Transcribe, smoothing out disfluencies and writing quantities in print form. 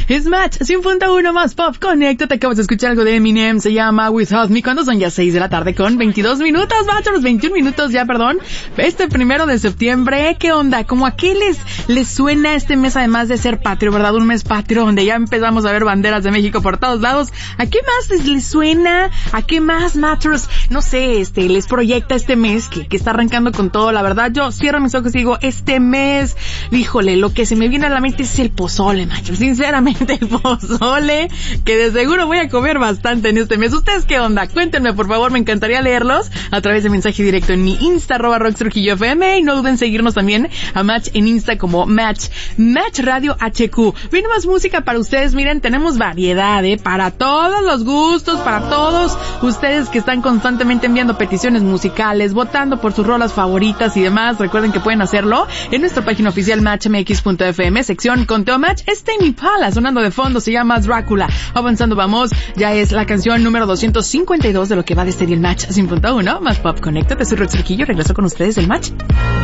Es Match 100.1 más pop. Conéctate, acabas de escuchar algo de Eminem, se llama Without Me, cuando son ya 6 de la tarde con 22 minutos, Match, 21 minutos ya, perdón. Este 1 de septiembre, ¿qué onda? ¿Cómo a qué les suena este mes, además de ser patrio, verdad? Un mes patrio donde ya empezamos a ver banderas de México por todos lados. ¿A qué más les suena? ¿A qué más, Matros? No sé, les proyecta este mes que está arrancando con todo, la verdad. Yo cierro mis ojos y digo, este mes, híjole, lo que se me viene a la mente es el pozole, macho. Sinceramente, el pozole, que de seguro voy a comer bastante en este mes. ¿Ustedes qué onda? Cuéntenme, por favor, me encantaría leerlos a través de mensaje directo en mi Insta, @RoxTrujilloFM, y no duden en seguirnos también a Match en Insta como Match Radio HQ. Viene más música para ustedes, miren, tenemos variedad, para todos los gustos, para todos ustedes que están constantemente enviando peticiones musicales, votando por sus rolas favoritas y demás. Recuerden que pueden hacerlo en nuestra página oficial matchmx.fm, sección Conteo Match. Tame Impala sonando de fondo, se llama Drácula. Avanzando vamos, ya es la canción número 252 de lo que va de este día el Match 100.1 más pop. Conéctate, soy Rox Trujillo, regreso con ustedes del Match.